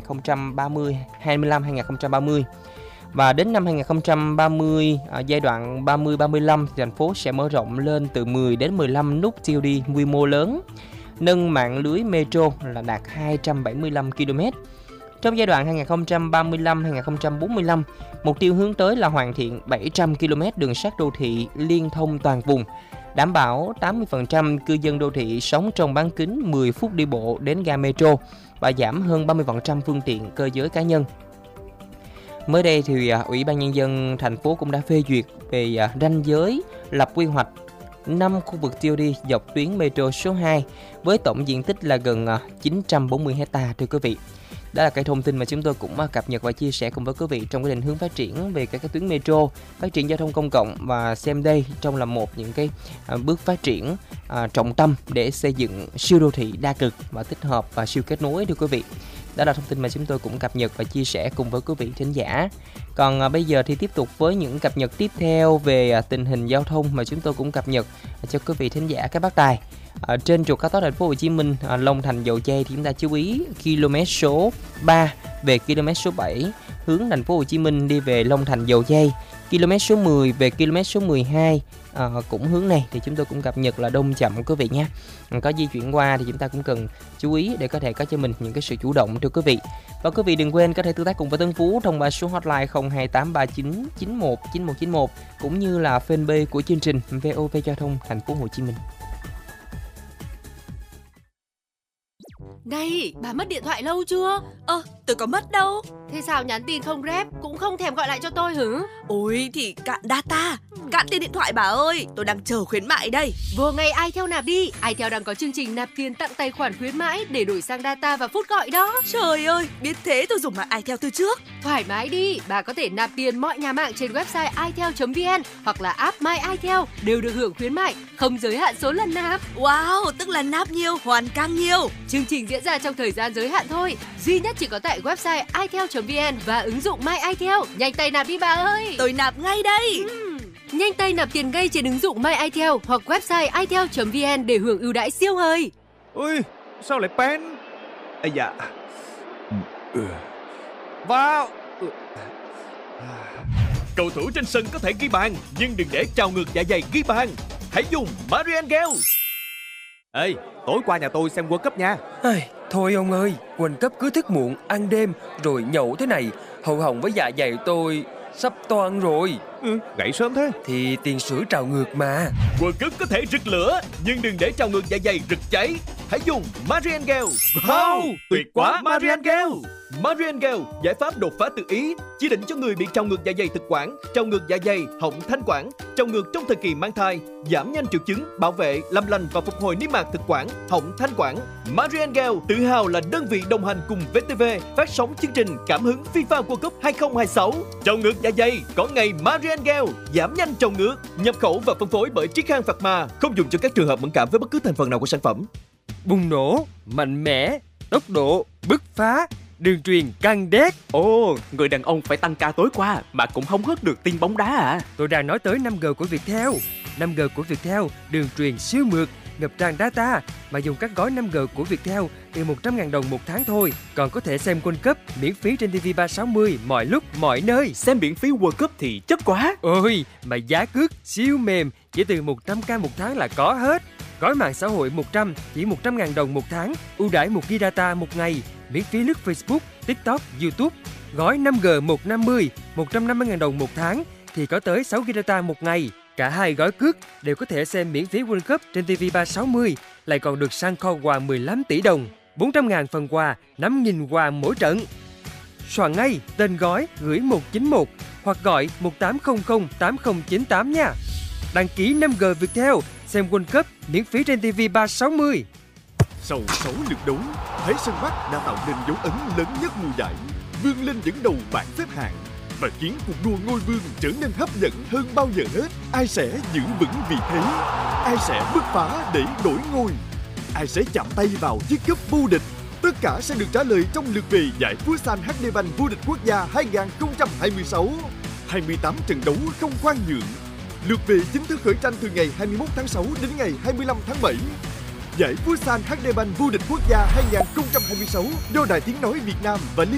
2030, 2030. Và đến năm 2030, giai đoạn 30-35 thì thành phố sẽ mở rộng lên từ 10 đến 15 nút TOD quy mô lớn, nâng mạng lưới metro là đạt 275 km. Trong giai đoạn 2035-2045, mục tiêu hướng tới là hoàn thiện 700 km đường sắt đô thị liên thông toàn vùng, đảm bảo 80% cư dân đô thị sống trong bán kính 10 phút đi bộ đến ga metro và giảm hơn 30% phương tiện cơ giới cá nhân. Mới đây thì Ủy ban Nhân dân thành phố cũng đã phê duyệt về ranh giới lập quy hoạch 5 khu vực TOD dọc tuyến metro số 2 với tổng diện tích là gần 940 hectare thưa quý vị. Đó là cái thông tin mà chúng tôi cũng cập nhật và chia sẻ cùng với quý vị trong cái định hướng phát triển về các cái tuyến metro, phát triển giao thông công cộng, và xem đây trong là một những cái bước phát triển trọng tâm để xây dựng siêu đô thị đa cực và tích hợp và siêu kết nối thưa quý vị. Đó là thông tin mà chúng tôi cũng cập nhật và chia sẻ cùng với quý vị thính giả. Còn bây giờ thì tiếp tục với những cập nhật tiếp theo về tình hình giao thông mà chúng tôi cũng cập nhật cho quý vị thính giả các bác tài. Trên trục cao tốc thành phố Hồ Chí Minh Long Thành Dầu Giây thì chúng ta chú ý km số 3 về km số 7 hướng thành phố Hồ Chí Minh đi về Long Thành Dầu Giây, km số 10 về km số 12 cũng hướng này thì chúng tôi cũng cập nhật là đông chậm quý vị nhé. Có di chuyển qua thì chúng ta cũng cần chú ý để có thể có cho mình những cái sự chủ động thưa quý vị. Và quý vị đừng quên có thể tương tác cùng với Tân Phú thông qua số hotline 02839 91 9191 cũng như là fanpage của chương trình VOV Giao thông thành phố Hồ Chí Minh. Này, bà mất điện thoại lâu chưa? Tôi có mất đâu. Thế sao nhắn tin không rep, cũng không thèm gọi lại cho tôi hử? Ôi thì cạn data, cạn tiền điện thoại bà ơi. Tôi đang chờ khuyến mại đây. Vô ngay iTel nạp đi. iTel đang có chương trình nạp tiền tặng tài khoản khuyến mãi để đổi sang data và phút gọi đó. Trời ơi, biết thế tôi dùng lại iTel từ trước. Thoải mái đi, bà có thể nạp tiền mọi nhà mạng trên website itel.vn hoặc là app My iTel đều được hưởng khuyến mại, không giới hạn số lần nạp. Wow, tức là nạp nhiều, hoàn càng nhiều. Chương trình diễn ra trong thời gian giới hạn thôi, duy nhất chỉ có tại website itel.vn và ứng dụng My iTel. Nhanh tay nạp đi bà ơi. Tôi nạp ngay đây. Nhanh tay nạp tiền ngay trên ứng dụng My iTel hoặc website itel.vn để hưởng ưu đãi siêu hời. Ui, sao lại pen? Ây da. Vào. Cầu thủ trên sân có thể ghi bàn, nhưng đừng để trào ngược dạ dày ghi bàn. Hãy dùng Marian Gel. Ê, tối qua nhà tôi xem World Cup nha. Thôi ông ơi, World Cup cứ thức muộn, ăn đêm, rồi nhậu thế này, hậu hỏng với dạ dày tôi sắp toang rồi. Gãy sớm thế. Thì tiền sử trào ngược mà. World Cup có thể rực lửa, nhưng đừng để trào ngược dạ dày rực cháy. Hãy dùng Marian Gel. Wow, tuyệt quá Marian Gel. Marian Gel, giải pháp đột phá tự ý, chỉ định cho người bị trào ngược dạ dày thực quản, trào ngược dạ dày, họng thanh quản, trào ngược trong thời kỳ mang thai, giảm nhanh triệu chứng, bảo vệ, làm lành và phục hồi niêm mạc thực quản, họng thanh quản. Marian Gel tự hào là đơn vị đồng hành cùng VTV phát sóng chương trình cảm hứng FIFA World Cup 2026. Trào ngược dạ dày có ngày Marian Gel, giảm nhanh trào ngược, nhập khẩu và phân phối bởi Triết Khang Pharma, không dùng cho các trường hợp mẫn cảm với bất cứ thành phần nào của sản phẩm. Bùng nổ, mạnh mẽ, tốc độ, bứt phá, đường truyền căng đét. Ồ, người đàn ông phải tăng ca tối qua mà cũng không hớt được tin bóng đá à? Tôi đang nói tới 5G của Viettel. 5G của Viettel, đường truyền siêu mượt, ngập tràn data, mà dùng các gói 5G của Viettel từ 100.000 đồng một tháng thôi. Còn có thể xem World Cup miễn phí trên TV 360 mọi lúc, mọi nơi. Xem miễn phí World Cup thì chất quá. Ôi, mà giá cước siêu mềm, chỉ từ 100k một tháng là có hết. Gói mạng xã hội 100 chỉ 100.000 đồng một tháng, ưu đãi 1GB data một ngày, miễn phí lướt Facebook, TikTok, YouTube. Gói 5G 150, 150.000 đồng một tháng thì có tới 6GB data một ngày. Cả hai gói cước đều có thể xem miễn phí World Cup trên TV 360, lại còn được sang kho quà 15 tỷ đồng, 400.000 phần quà, 5.000 quà mỗi trận. Soạn ngay tên gói gửi 191 hoặc gọi 1800 8098 nha. Đăng ký 5G Viettel, xem World Cup miễn phí trên TV 360. Sau 6 lượt đấu, Thái Sơn Bắc đã tạo nên dấu ấn lớn nhất mùa giải, vươn lên dẫn đầu bảng xếp hạng và khiến cuộc đua ngôi vương trở nên hấp dẫn hơn bao giờ hết. Ai sẽ giữ vững vị thế? Ai sẽ bứt phá để đổi ngôi? Ai sẽ chạm tay vào chiếc cúp vô địch? Tất cả sẽ được trả lời trong lượt về giải Futsal HD Bank vô địch quốc gia 2026. 28 trận đấu không khoan nhượng. Lượt về chính thức khởi tranh từ ngày 21 tháng 6 đến ngày 25 tháng 7. Giải Futsal HD Bank vô địch quốc gia 2026 do Đài Tiếng nói Việt Nam và